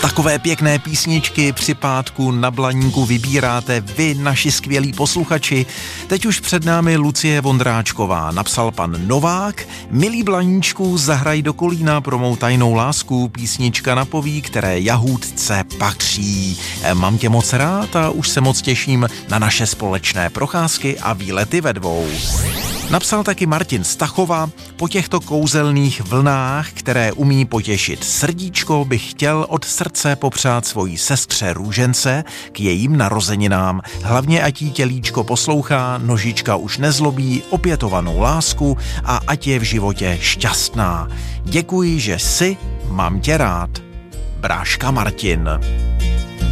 Takové pěkné písničky při pátku na Blaníku vybíráte vy, naši skvělí posluchači. Teď už před námi Lucie Vondráčková. Napsal pan Novák: milý Blaníčku, zahraj do kolína pro mou tajnou lásku, písnička napoví, které jahůdce patří. Mám tě moc rád a už se moc těším na naše společné procházky a výlety ve dvou. Napsal taky Martin Stachova: po těchto kouzelných vlnách, které umí potěšit srdíčko, bych chtěl od srdce popřát svojí sestře Růžence k jejím narozeninám. Hlavně ať jí tělíčko poslouchá, nožička už nezlobí, opětovanou lásku a ať je v životě šťastná. Děkuji, že jsi, mám tě rád. Bráška Martin.